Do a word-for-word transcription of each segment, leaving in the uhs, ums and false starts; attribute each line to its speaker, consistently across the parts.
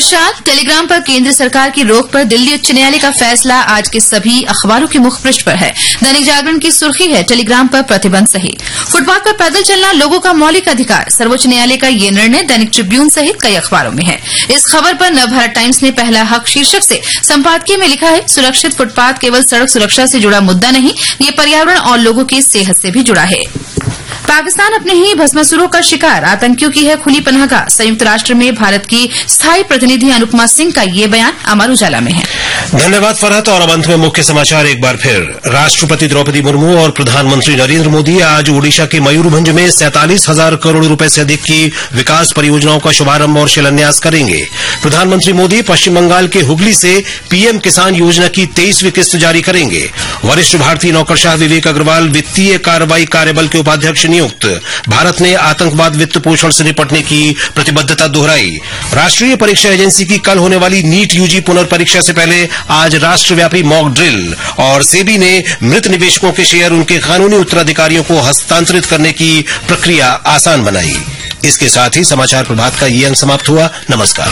Speaker 1: नमस्कार। टेलीग्राम पर केंद्र सरकार की रोक पर दिल्ली उच्च न्यायालय का फैसला आज के सभी अखबारों के मुखपृष्ठ पर है। दैनिक जागरण की सुर्खी है, टेलीग्राम पर प्रतिबंध सही। फुटपाथ पर पैदल चलना लोगों का मौलिक अधिकार, सर्वोच्च न्यायालय का ये निर्णय दैनिक ट्रिब्यून सहित कई अखबारों में है। इस खबर पर नवभारत टाइम्स ने पहला हक शीर्षक से संपादकीय में लिखा है, सुरक्षित फुटपाथ केवल सड़क सुरक्षा से जुड़ा मुद्दा नहीं, ये पर्यावरण और लोगों की सेहत से भी जुड़ा है। पाकिस्तान अपने ही भस्मासुरों का शिकार, आतंकियों की है खुली पनाहगाह। संयुक्त राष्ट्र में भारत की स्थायी प्रतिनिधि अनुपमा सिंह का ये बयान अमर उजाला में है।
Speaker 2: धन्यवाद फरहत। और अब अंत में मुख्य समाचार एक बार फिर। राष्ट्रपति द्रौपदी मुर्मू और प्रधानमंत्री नरेंद्र मोदी आज ओडिशा के मयूरभंज में सैंतालीस हजार करोड़ रुपए से अधिक की विकास परियोजनाओं का शुभारंभ और शिलान्यास करेंगे। प्रधानमंत्री मोदी पश्चिम बंगाल के हुगली से पीएम किसान योजना की तेईसवीं किस्त जारी करेंगे। वरिष्ठ भारतीय नौकरशाह विवेक अग्रवाल वित्तीय कार्रवाई कार्यबल के उपाध्यक्ष नियुक्त। भारत ने आतंकवाद वित्त पोषण से निपटने की प्रतिबद्धता दोहराई। राष्ट्रीय परीक्षा एजेंसी की कल होने वाली नीट यूजी पुनर्परीक्षा से पहले आज राष्ट्रव्यापी मॉक ड्रिल। और सेबी ने मृत निवेशकों के शेयर उनके कानूनी उत्तराधिकारियों को हस्तांतरित करने की प्रक्रिया आसान बनाई। इसके साथ ही समाचार प्रभात का ये अंक समाप्त हुआ। नमस्कार।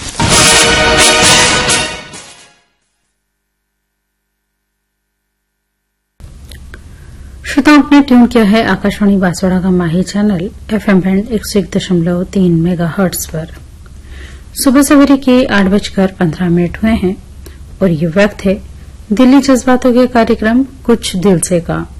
Speaker 3: श्रोताओं, आपने ट्यून किया है आकाशवाणी बांसवाड़ा का माही चैनल एफएम बैंड एक सौ एक दशमलव तीन मेगा हर्ट्ज पर। सुबह सवेरे के आठ बजकर पंद्रह मिनट हुए हैं और ये वक्त है दिल्ली जज्बातों के कार्यक्रम कुछ दिल से का।